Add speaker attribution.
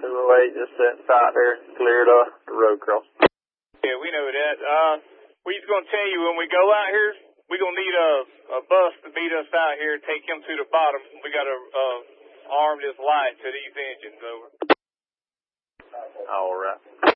Speaker 1: 208 just sitting tight there, cleared the road cross.
Speaker 2: Yeah, we know that. We just going to tell you, when we go out here, we're going to need a bus to meet us out here, take him to the bottom. We got to arm this light to these engines over.
Speaker 1: All right.